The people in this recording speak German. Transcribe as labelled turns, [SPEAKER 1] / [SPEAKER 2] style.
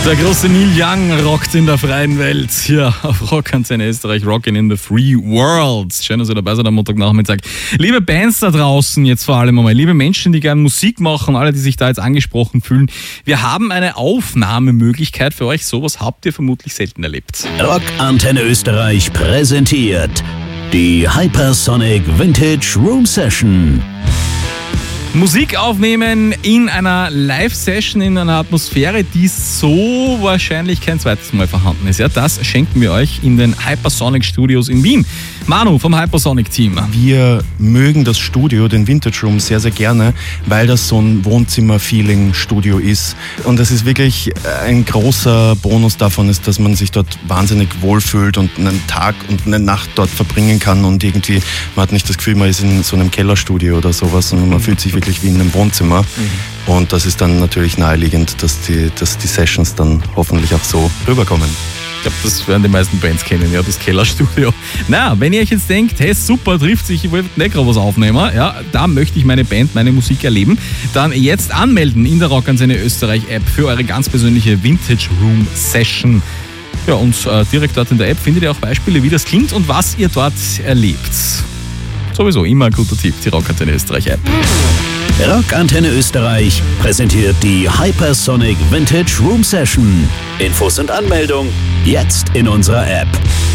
[SPEAKER 1] Der große Neil Young rockt in der freien Welt hier auf Rockantenne Österreich, Rockin' in the Free World. Schön, dass ihr dabei seid am Montagnachmittag. Liebe Bands da draußen, jetzt vor allem einmal, liebe Menschen, die gerne Musik machen, alle, die sich da jetzt angesprochen fühlen, wir haben eine Aufnahmemöglichkeit für euch. Sowas habt ihr vermutlich selten erlebt.
[SPEAKER 2] Rockantenne Österreich präsentiert die Hypersonic Vintage Room Session.
[SPEAKER 1] Musik aufnehmen in einer Live-Session, in einer Atmosphäre, die so wahrscheinlich kein zweites Mal vorhanden ist. Ja, das schenken wir euch in den Hypersonic Studios in Wien. Manu vom Hypersonic Team.
[SPEAKER 3] Wir mögen das Studio, den Vintage Room, sehr, sehr gerne, weil das so ein Wohnzimmer-Feeling-Studio ist. Und das ist wirklich ein großer Bonus davon ist, dass man sich dort wahnsinnig wohlfühlt und einen Tag und eine Nacht dort verbringen kann und irgendwie, man hat nicht das Gefühl, man ist in so einem Kellerstudio oder sowas, sondern man fühlt sich wirklich wie in einem Wohnzimmer. Und das ist dann natürlich naheliegend, dass die Sessions dann hoffentlich auch so rüberkommen.
[SPEAKER 1] Ich glaube, das werden die meisten Bands kennen, ja, das Kellerstudio. Na, wenn ihr euch jetzt denkt, hey, super, trifft sich, ich wollte nicht gerade was aufnehmen, ja, da möchte ich meine Band, meine Musik erleben, dann jetzt anmelden in der Rockantenne Österreich App für eure ganz persönliche Vintage Room Session. Ja, und direkt dort in der App findet ihr auch Beispiele, wie das klingt und was ihr dort erlebt. Sowieso immer ein guter Tipp, die Rockantenne Österreich App.
[SPEAKER 2] Rockantenne Österreich präsentiert die Hypersonic Vintage Room Session. Infos und Anmeldung jetzt in unserer App.